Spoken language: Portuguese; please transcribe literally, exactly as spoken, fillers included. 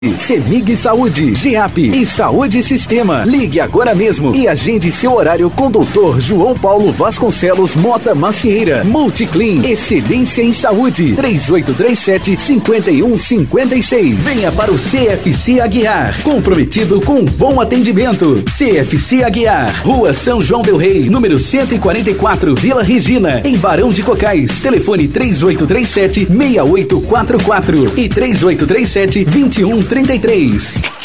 Semig Saúde, Giap e Saúde Sistema. Ligue agora mesmo e agende seu horário com doutor João Paulo Vasconcelos Mota Macieira. Multiclean, excelência em saúde. três oito três sete, cinco um cinco seis. Venha para o C F C Aguiar, comprometido com bom atendimento. C F C Aguiar, Rua São João del Rei, número cento e quarenta e quatro, Vila Regina, em Barão de Cocais. Telefone três oito três sete, seis oito quatro quatro e três oito três sete, dois um três três.